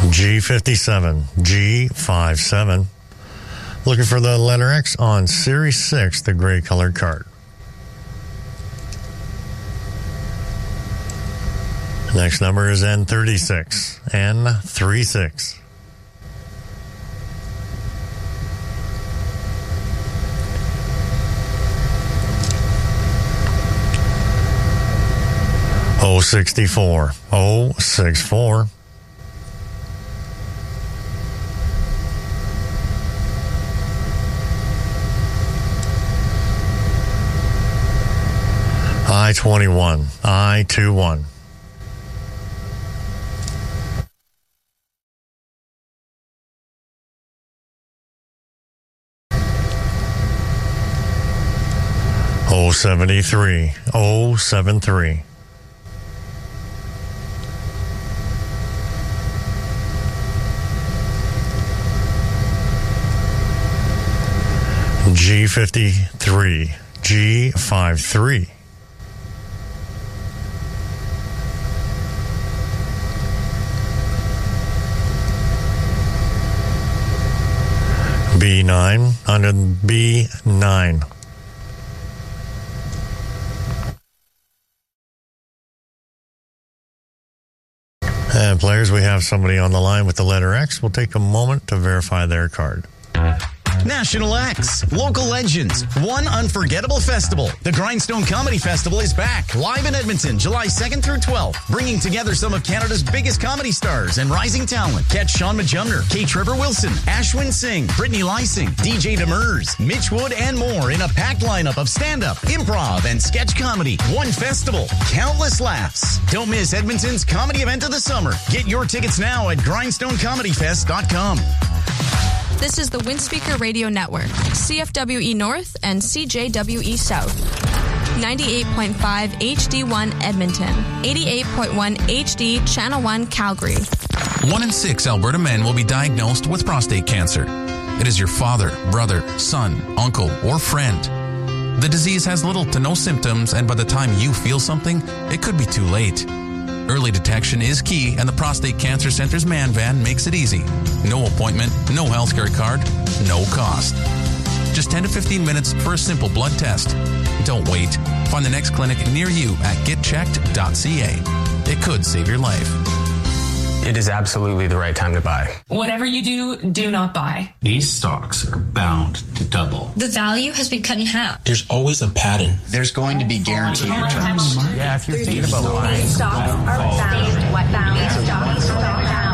G57, G57. Looking for the letter X on Series 6, the gray colored card. Next number is N36, N36. O64, O64. I-21, I-21. O73, O73. G53, G53. B9 under B9. And players, we have somebody on the line with the letter X. We'll take a moment to verify their card. National X, local legends, one unforgettable festival. The Grindstone Comedy Festival is back, live in Edmonton, July 2nd through 12th, bringing together some of Canada's biggest comedy stars and rising talent. Catch Sean Majumner, K. Trevor Wilson, Ashwin Singh, Brittany Lysing, DJ Demers, Mitch Wood, and more in a packed lineup of stand-up, improv, and sketch comedy. One festival, countless laughs. Don't miss Edmonton's comedy event of the summer. Get your tickets now at grindstonecomedyfest.com. This is the Windspeaker Radio Network, CFWE North and CJWE South. 98.5 HD1 Edmonton, 88.1 HD Channel 1 Calgary. 1 in 6 Alberta men will be diagnosed with prostate cancer. It is your father, brother, son, uncle, or friend. The disease has little to no symptoms, and by the time you feel something, it could be too late. Early detection is key, and the Prostate Cancer Center's Man Van makes it easy. No appointment, no healthcare card, no cost. Just 10 to 15 minutes for a simple blood test. Don't wait. Find the next clinic near you at getchecked.ca. It could save your life. It is absolutely the right time to buy. Whatever you do, do not buy. These stocks are bound to double. The value has been cut in half. There's always a pattern. There's going to be guaranteed returns. Yeah, if you're thinking about buying. Stocks are bound. What bound? Stocks are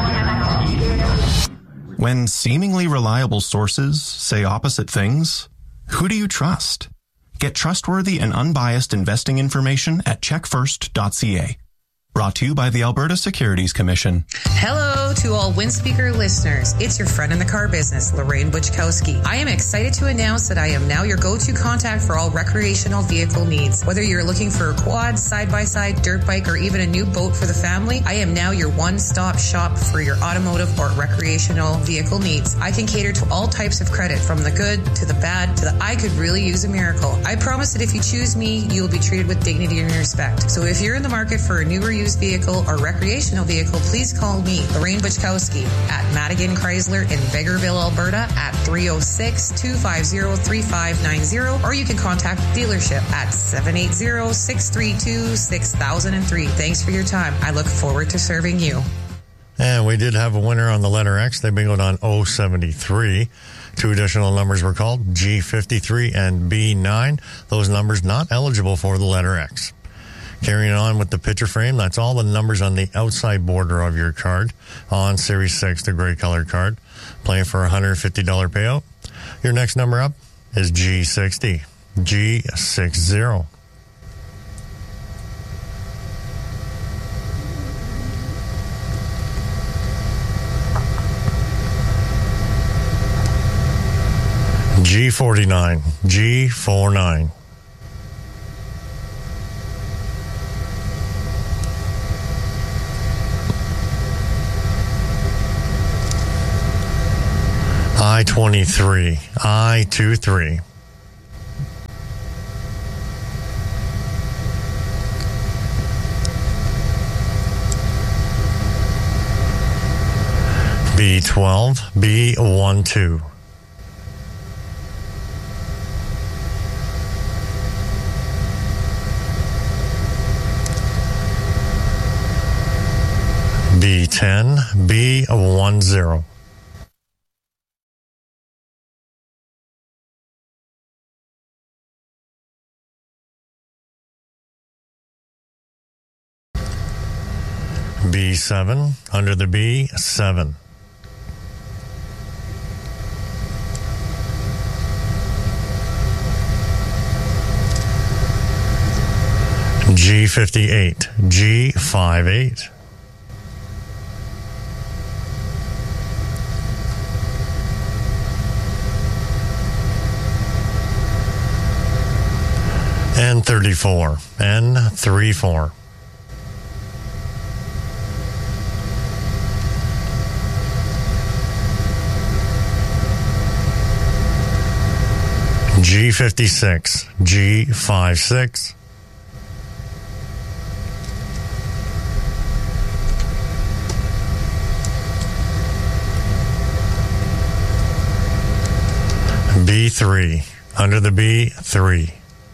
bound. When seemingly reliable sources say opposite things, who do you trust? Get trustworthy and unbiased investing information at checkfirst.ca. Brought to you by the Alberta Securities Commission. Hello to all Windspeaker listeners. It's your friend in the car business, Lorraine Butchkowski. I am excited to announce that I am now your go-to contact for all recreational vehicle needs. Whether you're looking for a quad, side-by-side, dirt bike, or even a new boat for the family, I am now your one-stop shop for your automotive or recreational vehicle needs. I can cater to all types of credit, from the good to the bad to the I could really use a miracle. I promise that if you choose me, you will be treated with dignity and respect. So if you're in the market for a new or used vehicle or recreational vehicle, please call me, Lorraine Butchkowski, at Madigan Chrysler in Vegreville, Alberta at 306-250-3590, or you can contact the dealership at 780-632-6003. Thanks for your time. I look forward to serving you. And we did have a winner on the letter X. They bingoed on 073. 2 additional numbers were called, G53 and B9. Those numbers not eligible for the letter X. Carrying on with the picture frame, that's all the numbers on the outside border of your card on Series 6, the gray colored card. Playing for a $150 payout. Your next number up is G60. G60. G49. G49. I-23, I-23. B12, B12. B10, B10. B7, under the B7. G58, G58. N34, N34. G56, G56. B3, under the B3.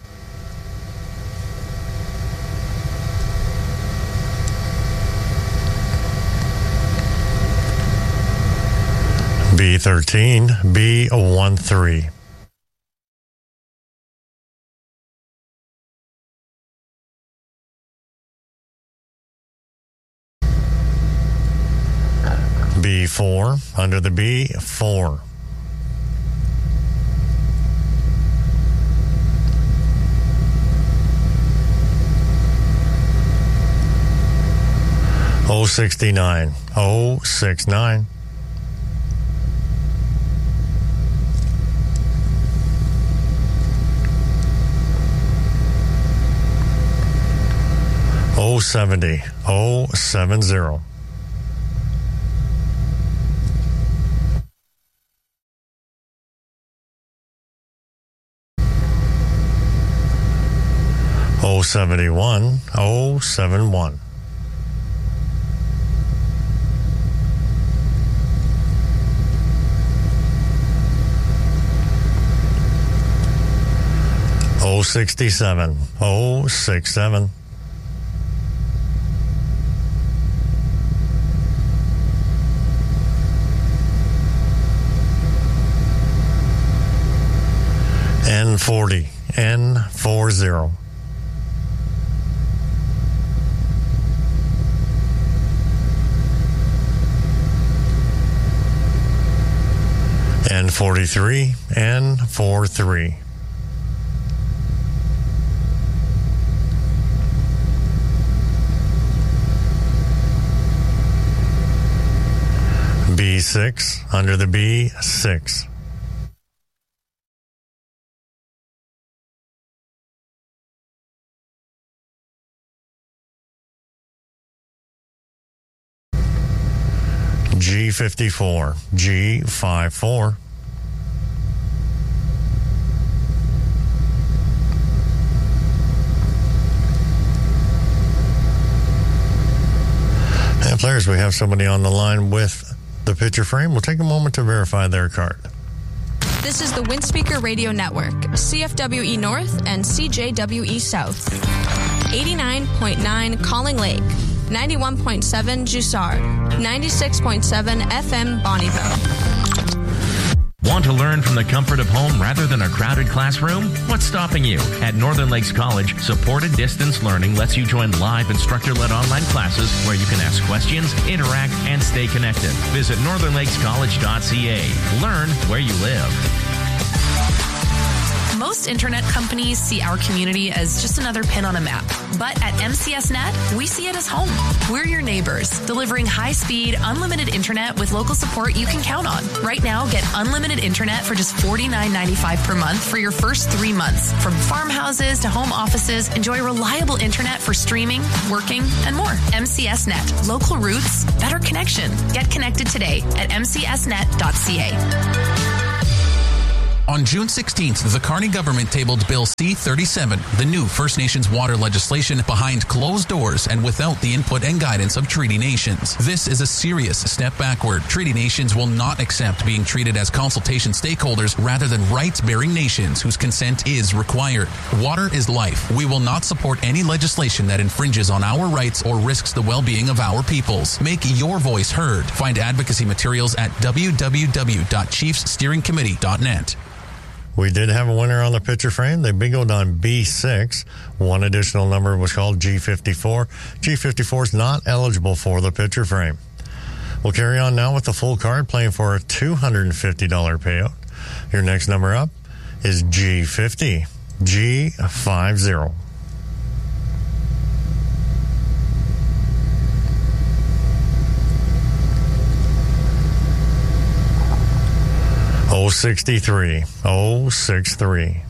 B13, B13. B4, under the B4. O69, O69. O70, O70. O71, O71. O67, O67. N40, N40. N43, N43. B6, under the B6. G54, G54. And players, we have somebody on the line with the picture frame. We'll take a moment to verify their card. This is the Windspeaker Radio Network, CFWE North and CJWE South. 89.9 Calling Lake, 91.7 Jussard, 96.7 FM Bonneville. Want to learn from the comfort of home rather than a crowded classroom? What's stopping you? At Northern Lakes College, supported distance learning lets you join live instructor-led online classes where you can ask questions, interact, and stay connected. Visit northernlakescollege.ca. Learn where you live. Most internet companies see our community as just another pin on a map. But at MCS Net, we see it as home. We're your neighbors, delivering high-speed, unlimited internet with local support you can count on. Right now, get unlimited internet for just $49.95 per month for your first 3 months. From farmhouses to home offices, enjoy reliable internet for streaming, working, and more. MCS Net. Local roots, better connection. Get connected today at mcsnet.ca. On June 16th, the Kearney government tabled Bill C-37, the new First Nations water legislation, behind closed doors and without the input and guidance of Treaty Nations. This is a serious step backward. Treaty Nations will not accept being treated as consultation stakeholders rather than rights-bearing nations whose consent is required. Water is life. We will not support any legislation that infringes on our rights or risks the well-being of our peoples. Make your voice heard. Find advocacy materials at www.chiefssteeringcommittee.net. We did have a winner on the picture frame. They bingoed on B6. One additional number was called G54. G54 is not eligible for the picture frame. We'll carry on now with the full card, playing for a $250 payout. Your next number up is G50. G50. $063. $063.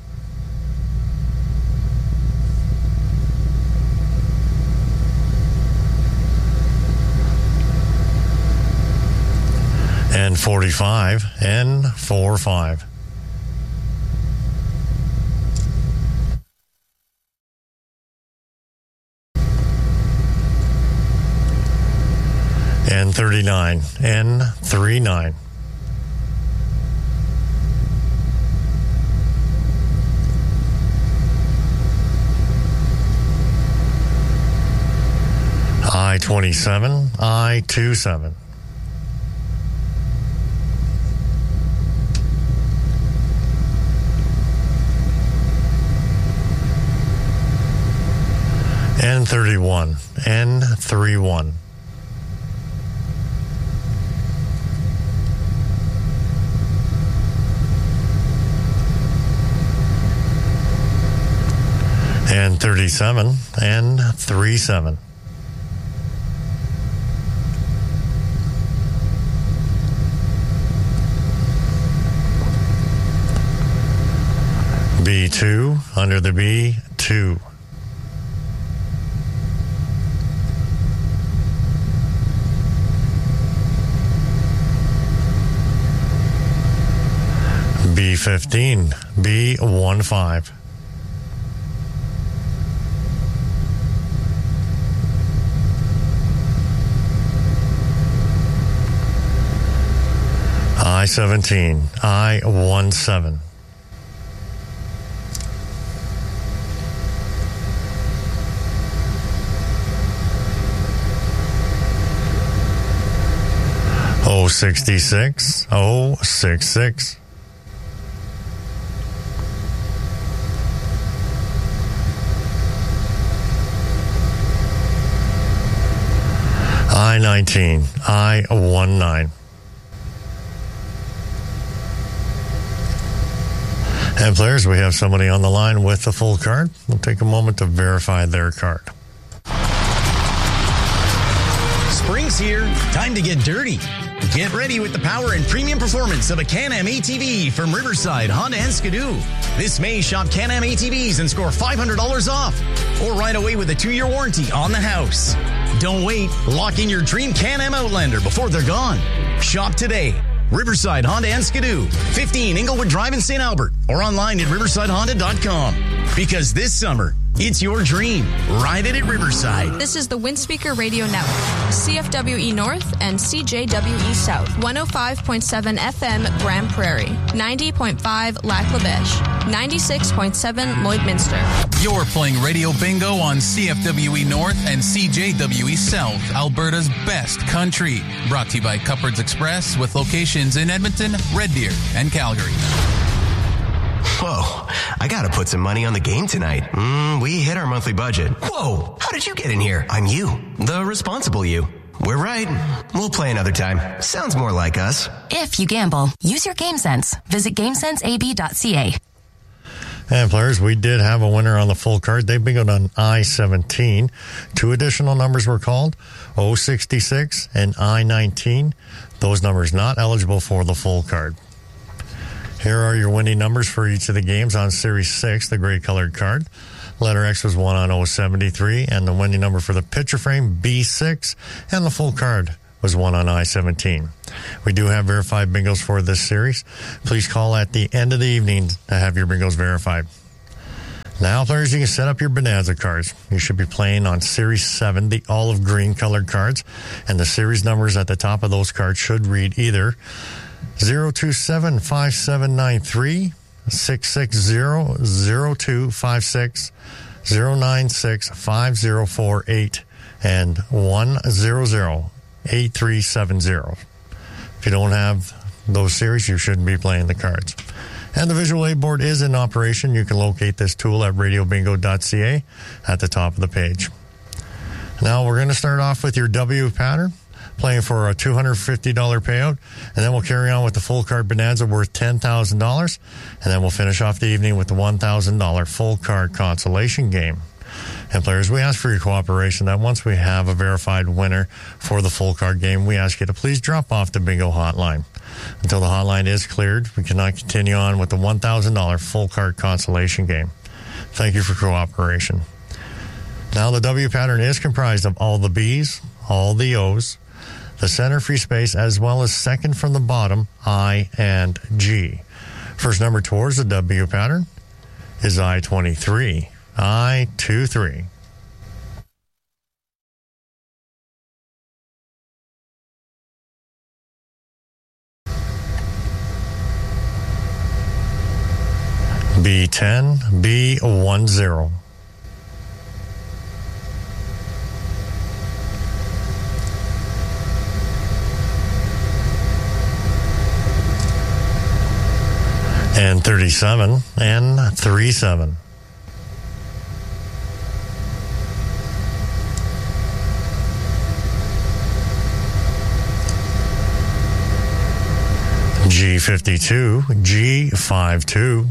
And 45 and 45. And 39 and 39. I-27, I-27. N31, N31. N37, N37. B2, under the B2. B15, B15. I-17, I-17. O66, O66. I-19, I-19. And players, we have somebody on the line with the full card. We'll take a moment to verify their card. Spring's here. Time to get dirty. Get ready with the power and premium performance of a Can-Am ATV from Riverside, Honda, and Skidoo. This May, shop Can-Am ATVs and score $500 off. Or right away with a 2-year warranty on the house. Don't wait. Lock in your dream Can-Am Outlander before they're gone. Shop today. Riverside, Honda, and Skidoo. 15 Inglewood Drive in St. Albert. Or online at riversidehonda.com. Because this summer, it's your dream. Ride it at Riverside. This is the Windspeaker Radio Network. CFWE North and CJWE South. 105.7 FM Grand Prairie. 90.5 Lac La Biche. 96.7 Lloydminster. You're playing Radio Bingo on CFWE North and CJWE South, Alberta's best country. Brought to you by Cupboards Express with locations in Edmonton, Red Deer, and Calgary. Whoa, I gotta put some money on the game tonight. We hit our monthly budget. Whoa, how did you get in here? I'm you, the responsible you. We're right. We'll play another time. Sounds more like us. If you gamble, use your game sense. Visit GameSenseAB.ca. And players, we did have a winner on the full card. They bingoed on I-17. 2 additional numbers were called, O66 and I-19. Those numbers not eligible for the full card. Here are your winning numbers for each of the games on Series 6, the gray colored card. Letter X was won on 073, and the winning number for the picture frame, B6, and the full card was won on I-17. We do have verified bingos for this series. Please call at the end of the evening to have your bingos verified. Now, players, you can set up your Bonanza cards. You should be playing on Series 7, the olive green colored cards, and the series numbers at the top of those cards should read either 0275793, 6600256, 0965048, and 1008370. If you don't have those series, you shouldn't be playing the cards. And the visual aid board is in operation. You can locate this tool at radiobingo.ca at the top of the page. Now we're going to start off with your W pattern, playing for a $250 payout, and then we'll carry on with the full card bonanza worth $10,000, and then we'll finish off the evening with the $1,000 full card consolation game. And players, we ask for your cooperation that once we have a verified winner for the full card game, we ask you to please drop off the bingo hotline. Until the hotline is cleared, we cannot continue on with the $1,000 full card consolation game. Thank you for cooperation. Now the W pattern is comprised of all the B's, all the O's, the center free space, as well as second from the bottom, I and G. First number towards the W pattern is I-23. I-23. B10, B10. And 37 and 37. G52, G52.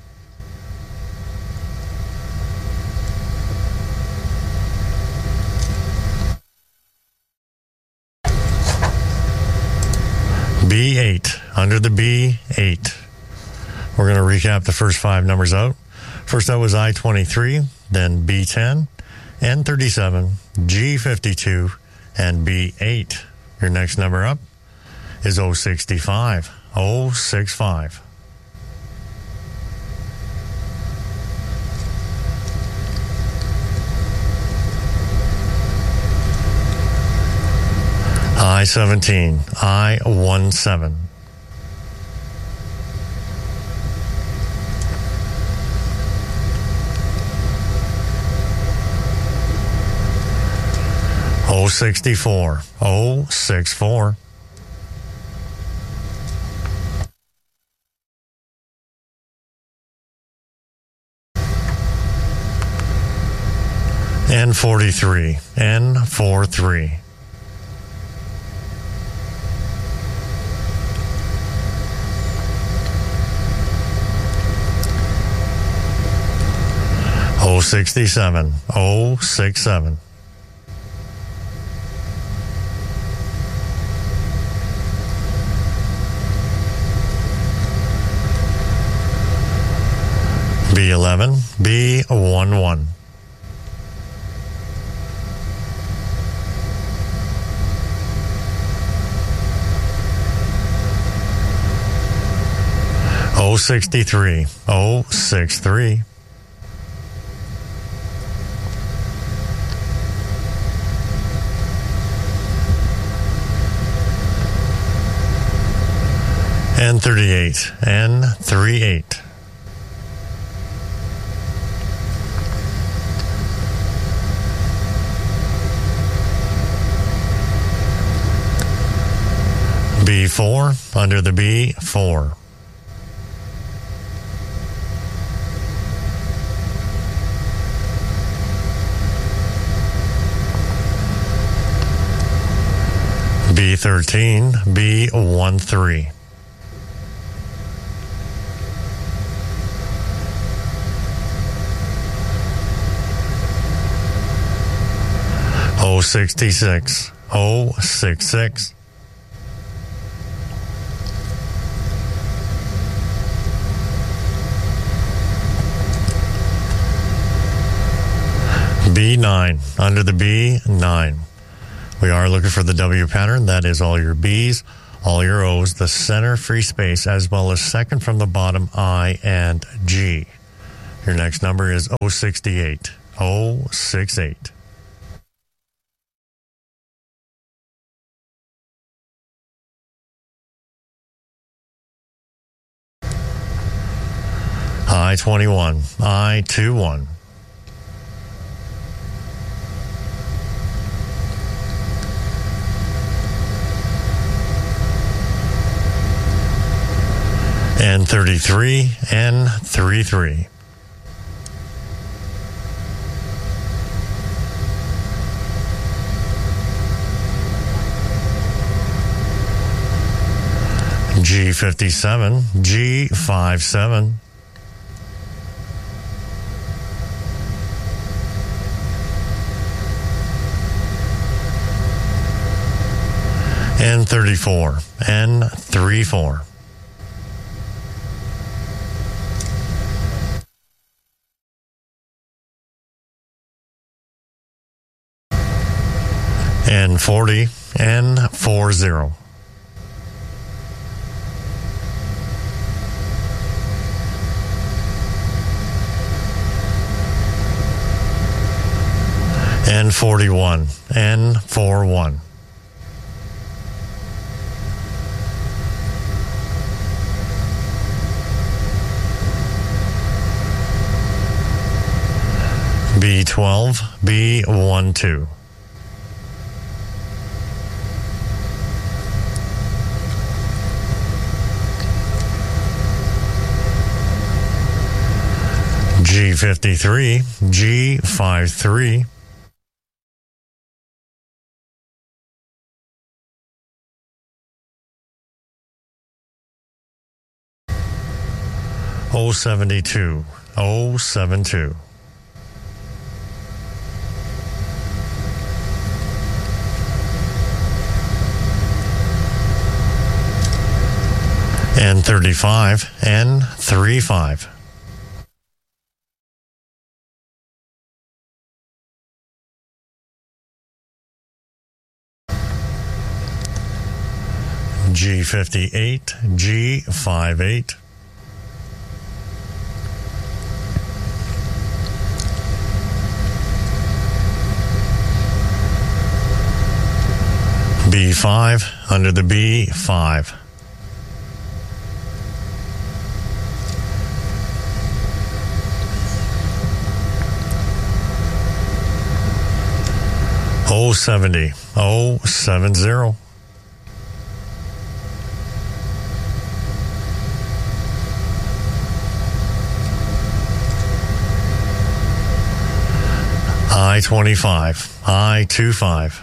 B8, under the B8. We're going to recap the first five numbers out. First out was I-23, then B10, N37, G52, and B8. Your next number up is 065. 065. I-17, I-17. O64, O64. N43, N43. O67, O67. B11, B11. O63, O63. N38, N38. B4, under the B4. B13, B13. O66, O66. B9, under the B9. We are looking for the W pattern. That is all your B's, all your O's, the center free space, as well as second from the bottom I and G. Your next number is 068. 068. I-21, I-21. N33, N33. G57, G57. N34, N34. N40, N40. N41, N41. B12, B12. G53, G53. O72, O72. N35, N35. G58, G58. B5, under the B5. O70, O70. I-25, I-25.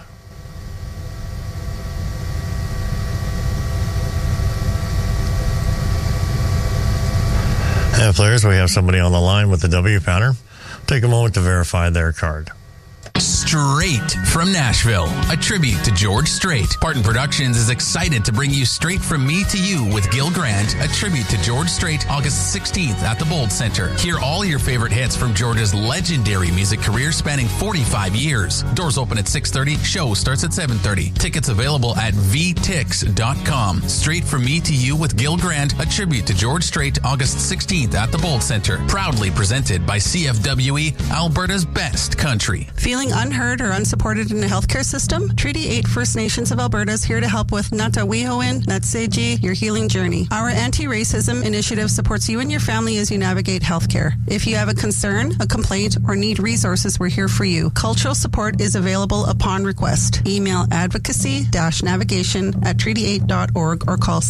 And players, we have somebody on the line with the W pattern. Take a moment to verify their card. Straight from Nashville, a tribute to George Strait. Parton Productions is excited to bring you Straight From Me to You with Gil Grant, a tribute to George Strait, August 16th at the Bold Center. Hear all your favorite hits from George's legendary music career spanning 45 years. Doors open at 6:30, show starts at 7:30. Tickets available at vtix.com. Straight From Me to You with Gil Grant, a tribute to George Strait, August 16th at the Bold Center. Proudly presented by CFWE, Alberta's best country. Feeling unheard or unsupported in the healthcare system? Treaty 8 First Nations of Alberta is here to help with Natawihoin, Natseji, your healing journey. Our anti-racism initiative supports you and your family as you navigate healthcare. If you have a concern, a complaint, or need resources, we're here for you. Cultural support is available upon request. Email advocacy-navigation@treaty8.org or call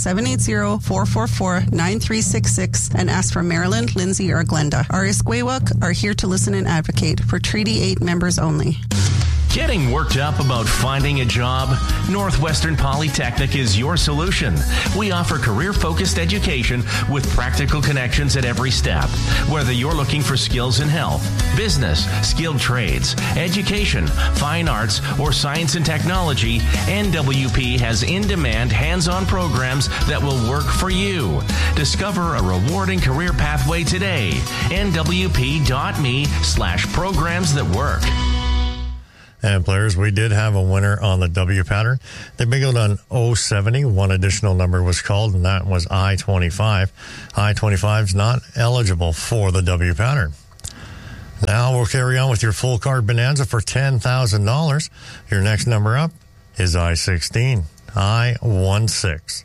780-444-9366 and ask for Marilyn, Lindsay, or Glenda. Our Iskwewak are here to listen and advocate for Treaty 8 members only. Getting worked up about finding a job? Northwestern Polytechnic is your solution. We offer career-focused education with practical connections at every step. Whether you're looking for skills in health, business, skilled trades, education, fine arts, or science and technology, NWP has in-demand hands-on programs that will work for you. Discover a rewarding career pathway today. nwp.me/programs that work. And players, we did have a winner on the W pattern. They bingoed on 070. One additional number was called, and that was I-25. I-25 is not eligible for the W pattern. Now we'll carry on with your full card bonanza for $10,000. Your next number up is I-16. I-16.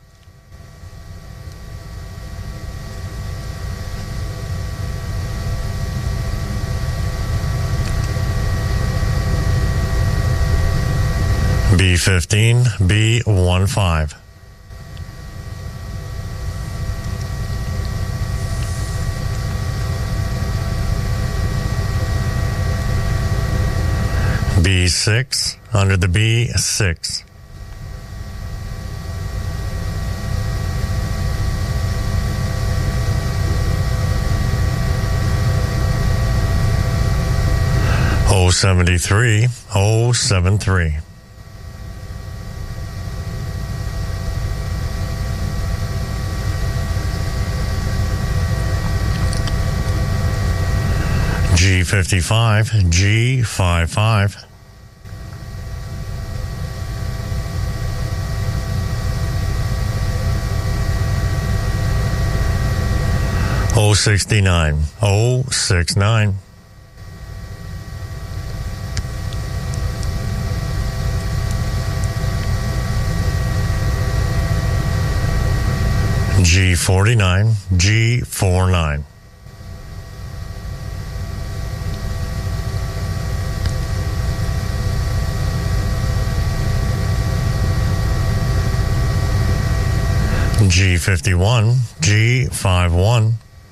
B15, B15. B6, under the B6. O73, O73. G55, G55. O69, O69. G49, G49. G51, G51.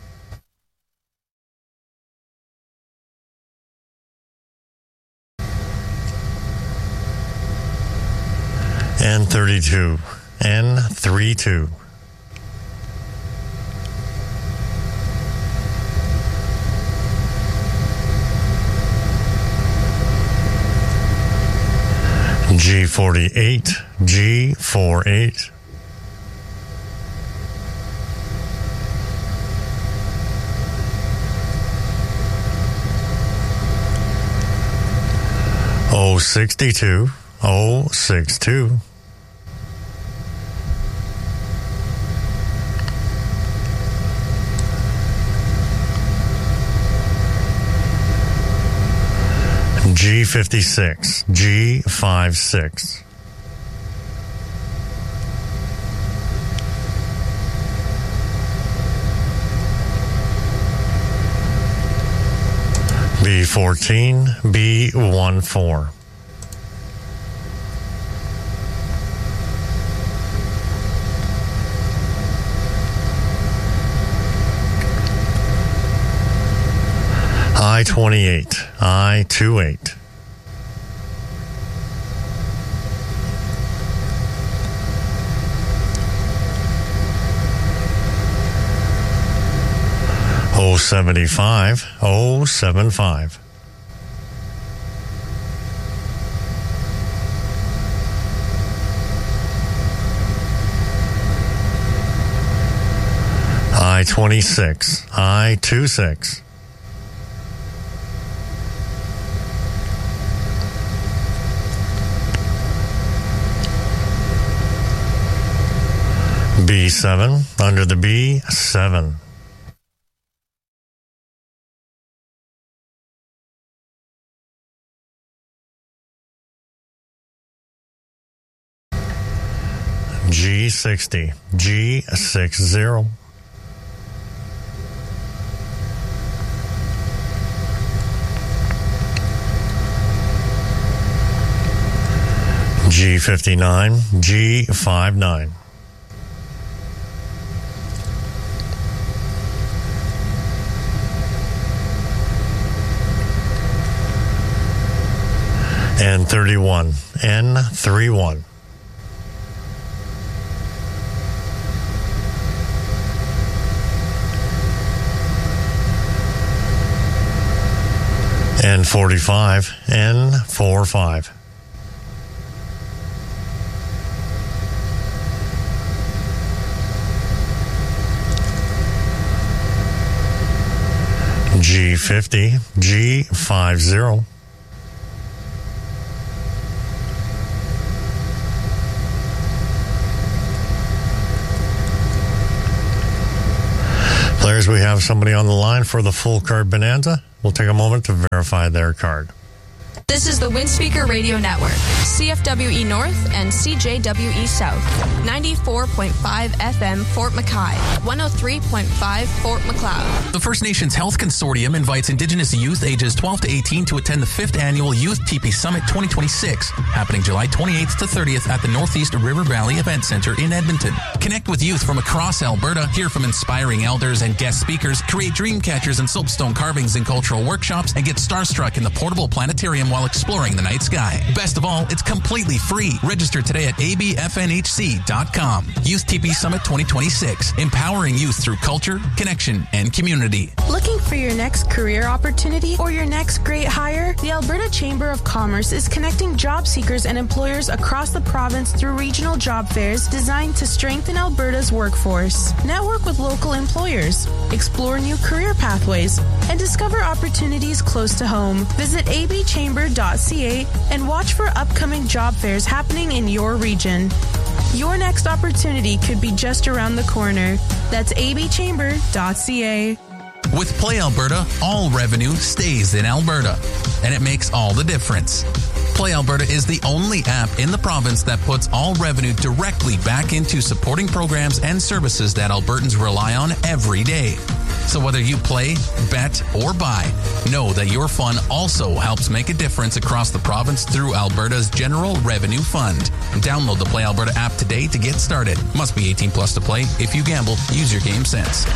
N32, N32. G48, G48. O62, O62. G56, G56. B14, B14. I-28, I-28. O75, O75. I-26, I-26. B7, under the B7. G60, G60. G59, G59. N31, N31. N45, N45. G50, G50. Players, we have somebody on the line for the full card bonanza. We'll take a moment to verify their card. This is the Windspeaker Radio Network, CFWE North and CJWE South, 94.5 FM Fort McKay, 103.5 Fort McLeod. The First Nations Health Consortium invites Indigenous youth ages 12 to 18 to attend the 5th Annual Youth Teepee Summit 2026, happening July 28th to 30th at the Northeast River Valley Event Center in Edmonton. Connect with youth from across Alberta, hear from inspiring elders and guest speakers, create dream catchers and soapstone carvings and cultural workshops, and get starstruck in the portable planetarium while exploring the night sky. Best of all, it's completely free. Register today at abfnhc.com. Youth Teepee Summit 2026, empowering youth through culture, connection, and community. Looking for your next career opportunity or your next great hire? The Alberta Chamber of Commerce is connecting job seekers and employers across the province through regional job fairs designed to strengthen Alberta's workforce. Network with local employers, explore new career pathways, and discover opportunities close to home. Visit abchamber.ca and watch for upcoming job fairs happening in your region. Your next opportunity could be just around the corner. That's abchamber.ca. With Play Alberta, all revenue stays in Alberta, and it makes all the difference. Play Alberta is the only app in the province that puts all revenue directly back into supporting programs and services that Albertans rely on every day. So whether you play, bet, or buy, know that your fun also helps make a difference across the province through Alberta's General Revenue Fund. Download the Play Alberta app today to get started. Must be 18 plus to play. If you gamble, use your game sense.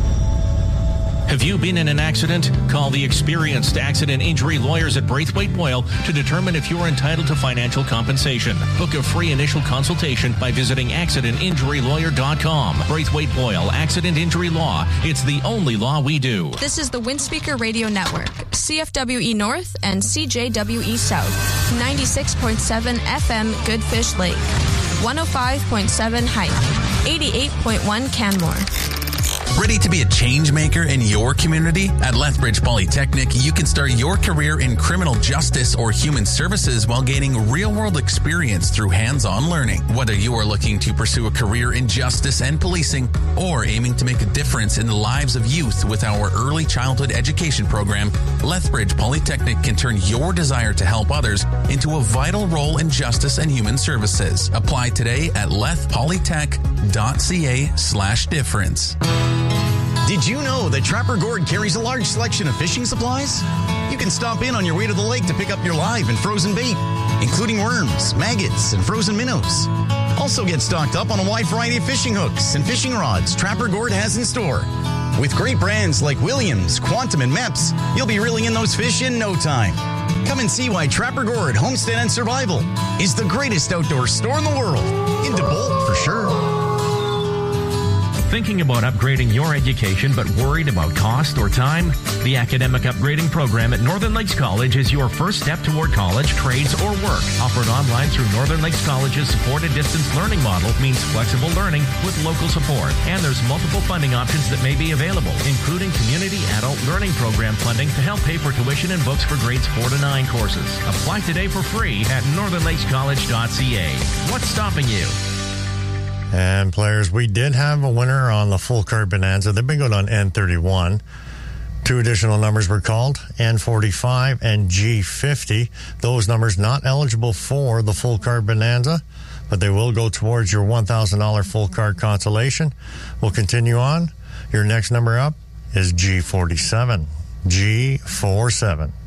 Have you been in an accident? Call the experienced accident injury lawyers at Braithwaite Boyle to determine if you're entitled to financial compensation. Book a free initial consultation by visiting accidentinjurylawyer.com. Braithwaite Boyle, Accident Injury Law. It's the only law we do. This is the Windspeaker Radio Network, CFWE North and CJWE South, 96.7 FM Goodfish Lake, 105.7 Hype, 88.1 Canmore. Ready to be a change maker in your community? At Lethbridge Polytechnic, you can start your career in criminal justice or human services while gaining real-world experience through hands-on learning. Whether you are looking to pursue a career in justice and policing or aiming to make a difference in the lives of youth with our early childhood education program, Lethbridge Polytechnic can turn your desire to help others into a vital role in justice and human services. Apply today at lethpolytech.ca/difference. Did you know that Trapper Gourd carries a large selection of fishing supplies? You can stop in on your way to the lake to pick up your live and frozen bait, including worms, maggots, and frozen minnows. Also get stocked up on a wide variety of fishing hooks and fishing rods Trapper Gourd has in store. With great brands like Williams, Quantum, and Mepps, you'll be reeling in those fish in no time. Come and see why Trapper Gourd Homestead and Survival is the greatest outdoor store in the world. In DeBolt, for sure. Thinking about upgrading your education but worried about cost or time? The Academic Upgrading Program at Northern Lakes College is your first step toward college, trades, or work. Offered online through Northern Lakes College's supported distance learning model means flexible learning with local support. And there's multiple funding options that may be available, including Community Adult Learning Program funding to help pay for tuition and books for grades 4 to 9 courses. Apply today for free at northernlakescollege.ca. What's stopping you? And players, we did have a winner on the full card bonanza. They've been going on N31. 2 additional numbers were called, N45 and G50. Those numbers not eligible for the full card bonanza, but they will go towards your $1,000 full card consolation. We'll continue on. Your next number up is G47. G47.